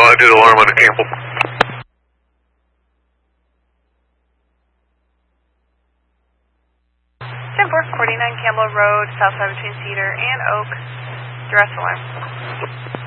I did alarm on the Campbell. 10-4, 49 Campbell Road, south side between Cedar and Oak. Duress alarm.